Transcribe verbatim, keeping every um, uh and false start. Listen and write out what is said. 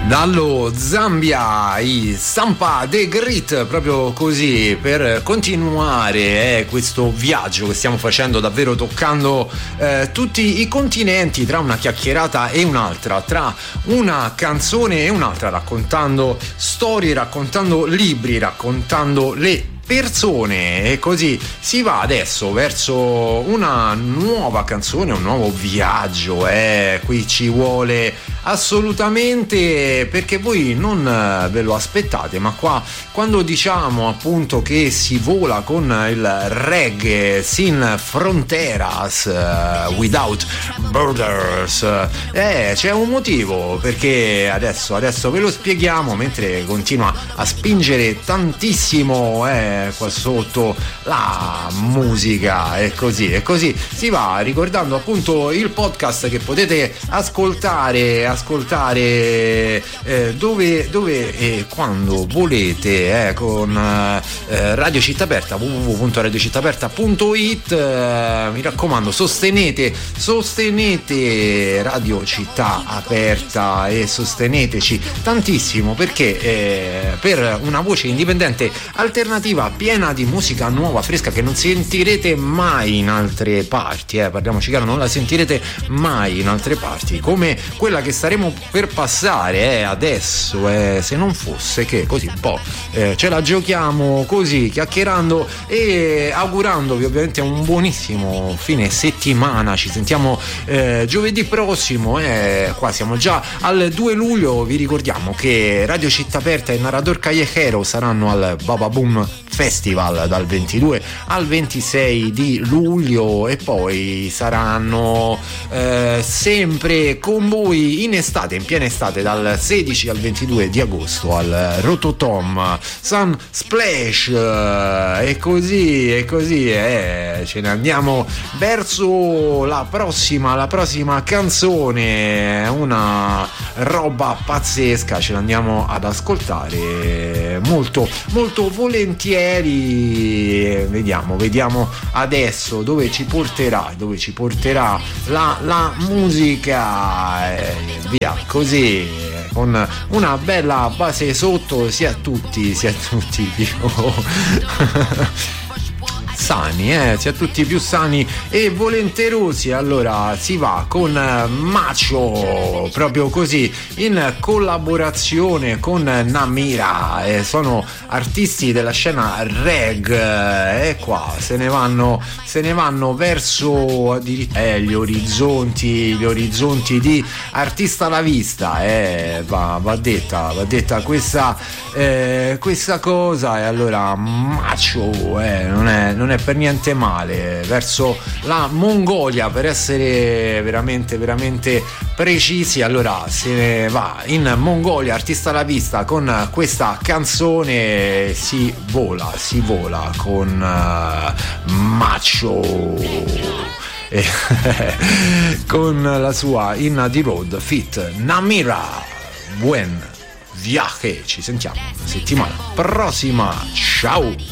Dallo Zambia, i Sampa de Grit, proprio così, per continuare eh, questo viaggio che stiamo facendo, davvero toccando eh, tutti i continenti, tra una chiacchierata e un'altra, tra una canzone e un'altra, raccontando storie, raccontando libri, raccontando le persone, e così si va adesso verso una nuova canzone, un nuovo viaggio. Eh. Qui ci vuole assolutamente, perché voi non ve lo aspettate, ma qua quando diciamo appunto che si vola con il reggae sin fronteras, uh, without borders, eh, c'è un motivo, perché adesso, adesso ve lo spieghiamo, mentre continua a spingere tantissimo eh, qua sotto la musica, e così e così si va, ricordando appunto il podcast che potete ascoltare ascoltare eh, dove dove e quando volete eh, con eh, Radio Città Aperta, w w w punto radio città aperta punto it. Eh, mi raccomando, sostenete sostenete Radio Città Aperta e sosteneteci tantissimo, perché eh, per una voce indipendente alternativa piena di musica nuova, fresca, che non sentirete mai in altre parti, eh, parliamoci chiaro, non la sentirete mai in altre parti, come quella che staremo per passare eh, adesso, eh, se non fosse che così un po' eh, ce la giochiamo così, chiacchierando e augurandovi ovviamente un buonissimo fine settimana. Ci sentiamo eh, giovedì prossimo, eh, qua siamo già al due luglio. Vi ricordiamo che Radio Città Aperta e Narrador Callejero saranno al Baba Boom Festival dal ventidue al ventisei di luglio, e poi saranno eh, sempre con voi in estate, in piena estate, dal sedici al ventidue di agosto al Rototom Sun Splash, e così e così eh, ce ne andiamo verso la prossima la prossima canzone, una roba pazzesca, ce l'andiamo ad ascoltare molto molto volentieri. Vediamo, vediamo adesso dove ci porterà, dove ci porterà la, la musica, eh, via così, con una bella base sotto, sia tutti, sia tutti più sani, eh, sia tutti più sani e volenterosi. Allora si va con Macho, proprio così, in collaborazione con Namira, eh, sono artisti della scena reggae, e eh, qua se ne vanno se ne vanno verso eh, gli orizzonti gli orizzonti di Artista alla Vista, eh, va, va detta va detta questa eh, questa cosa. E allora Macho eh, non è non è per niente male, verso la Mongolia, per essere veramente veramente precisi. Allora se ne va in Mongolia, Artista alla Vista, con questa canzone si vola si vola con uh, Macho e con la sua In the Road fit Namira. Buen viaje, ci sentiamo settimana prossima, ciao.